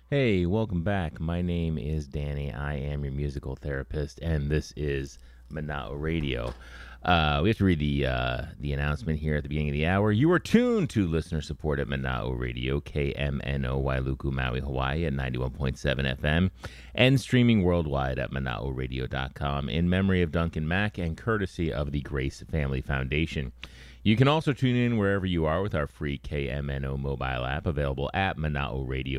Hey, welcome back. My name is Danny. I am your musical therapist, and this is Manao Radio. We have to read the announcement here at the beginning of the hour. You are tuned to listener support at Manao Radio, KMNO Wailuku, Maui, Hawaii at 91.7 FM, and streaming worldwide at manaoradio.com in memory of Duncan Mack and courtesy of the Grace Family Foundation. You can also tune in wherever you are with our free KMNO mobile app available at manaoradio.com.